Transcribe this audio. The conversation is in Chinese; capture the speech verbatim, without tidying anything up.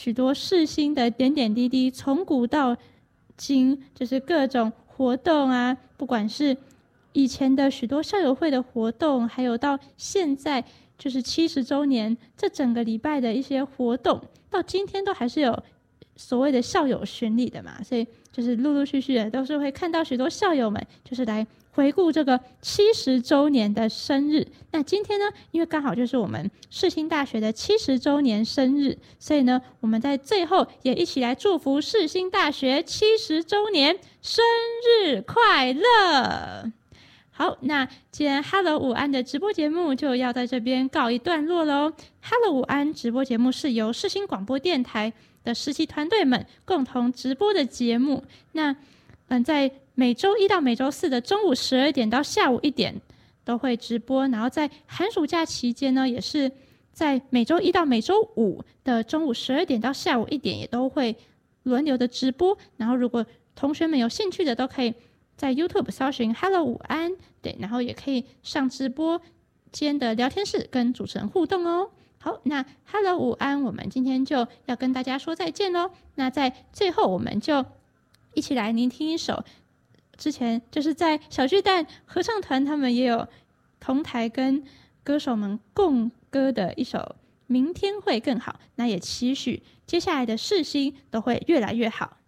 许多世新的点点滴滴，从古到今，就是各种活动啊，不管是以前的许多校友会的活动，还有到现在就是七十周年这整个礼拜的一些活动，到今天都还是有所谓的校友巡礼的嘛，所以就是陆陆续续的都是会看到许多校友们就是来回顾这个七十周年的生日。那今天呢，因为刚好就是我们世新大学的七十周年生日，所以呢，我们在最后也一起来祝福世新大学七十周年生日快乐。好，那今天 Hello 午安的直播节目就要在这边告一段落咯。 Hello 午安直播节目是由世新广播电台的实习团队们共同直播的节目。那嗯，在每周一到每周四的中午十二点到下午一点都会直播，然后在寒暑假期间呢，也是在每周一到每周五的中午十二点到下午一点也都会轮流的直播。然后如果同学们有兴趣的，都可以在 YouTube 搜寻 Hello 午安，对，然后也可以上直播间的聊天室跟主持人互动哦。好，那 Hello 午安，我们今天就要跟大家说再见咯。那在最后，我们就一起来聆听一首之前就是在小巨蛋合唱团他们也有同台跟歌手们共歌的一首《明天会更好》，那也期许接下来的世新都会越来越好。